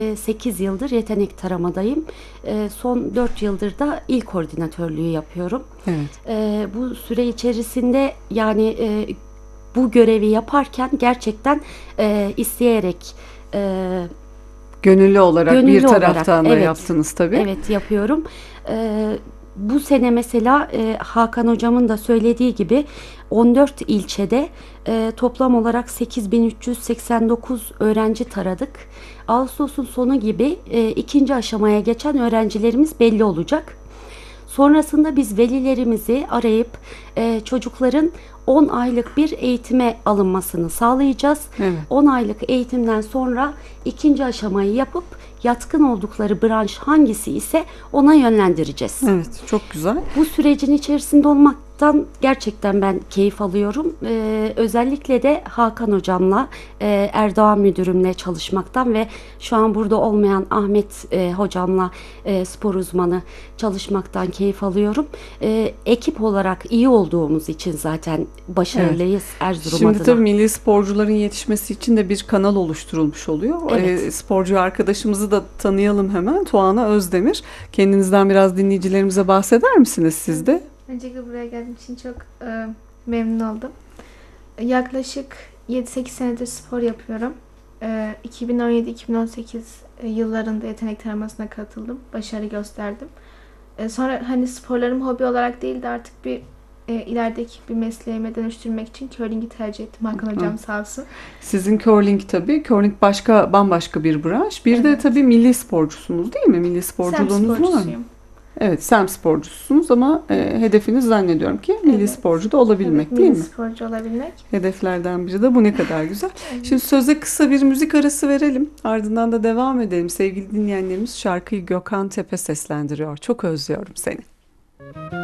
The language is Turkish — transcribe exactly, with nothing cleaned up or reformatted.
sekiz yıldır yetenek taramadayım. Son dört yıldır da il koordinatörlüğü yapıyorum. Evet. Bu süre içerisinde yani bu görevi yaparken gerçekten isteyerek, gönüllü olarak gönüllü bir taraftan olarak, da evet, yaptınız tabii. Evet, yapıyorum. Bu sene mesela Hakan hocamın da söylediği gibi on dört ilçede toplam olarak sekiz bin üç yüz seksen dokuz öğrenci taradık. Ağustos'un sonu gibi ikinci aşamaya geçen öğrencilerimiz belli olacak. Sonrasında biz velilerimizi arayıp çocukların on aylık bir eğitime alınmasını sağlayacağız. Evet. on aylık eğitimden sonra ikinci aşamayı yapıp yatkın oldukları branş hangisi ise ona yönlendireceğiz. Evet, çok güzel. Bu sürecin içerisinde olmaktan gerçekten ben keyif alıyorum. Ee, özellikle de Hakan hocamla, e, Erdoğan müdürümle çalışmaktan ve şu an burada olmayan Ahmet e, hocamla, e, spor uzmanı çalışmaktan keyif alıyorum. E, ekip olarak iyi olduğumuz için zaten başarılıyız, evet, Erzurum Şimdi adına. tabii milli sporcuların yetişmesi için de bir kanal oluşturulmuş oluyor. Evet. E, sporcu arkadaşımızı da tanıyalım hemen. Tuana Özdemir. Kendinizden biraz dinleyicilerimize bahseder misiniz siz de? Öncelikle buraya geldiğim için çok e, memnun oldum. Yaklaşık yedi sekiz senedir spor yapıyorum. E, iki bin on yedi iki bin on sekiz yıllarında yetenek taramasına katıldım. Başarı gösterdim. E, sonra hani sporlarım hobi olarak değil de artık bir e, ilerideki bir mesleğime dönüştürmek için curling'i tercih ettim. Hakan hocam sağ olsun. Sizin curling tabii. Curling başka, bambaşka bir branş. Bir evet. de tabii milli sporcusunuz değil mi? Milli sporculuğunuz var mı? Evet, S E M sporcusunuz ama e, hedefiniz zannediyorum ki milli evet. sporcu da olabilmek, evet, değil milli mi? sporcu olabilmek. Hedeflerden biri de bu, ne kadar güzel. Evet. Şimdi söze kısa bir müzik arası verelim. Ardından da devam edelim. Sevgili dinleyenlerimiz, şarkıyı Gökhan Tepe seslendiriyor. Çok özlüyorum seni.